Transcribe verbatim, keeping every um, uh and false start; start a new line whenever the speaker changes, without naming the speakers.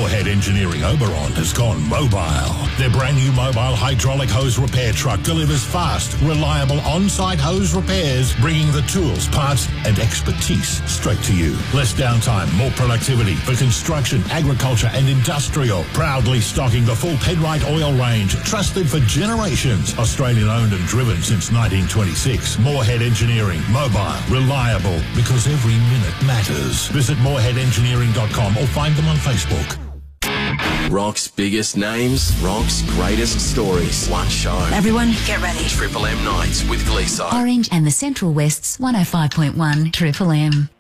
Moorhead Engineering Oberon has gone mobile. Their brand new mobile hydraulic hose repair truck delivers fast, reliable on-site hose repairs, bringing the tools, parts and expertise straight to you. Less downtime, more productivity for construction, agriculture and industrial. Proudly stocking the full Penrite oil range, trusted for generations. Australian owned and driven since nineteen twenty-six. Moorhead Engineering, mobile, reliable, because every minute matters. Visit moorhead engineering dot com or find them on Facebook.
Rock's biggest names, Rock's greatest stories. One show.
Everyone, get ready.
Triple M Nights with Gleeso.
Orange and the Central West's one oh five point one Triple M.